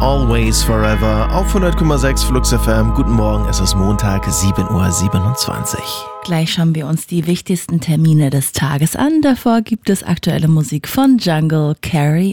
Always Forever auf 100,6 Flux FM. Guten Morgen, es ist Montag, 7:27 Uhr. Gleich schauen wir uns die wichtigsten Termine des Tages an. Davor gibt es aktuelle Musik von Jungle, Carrie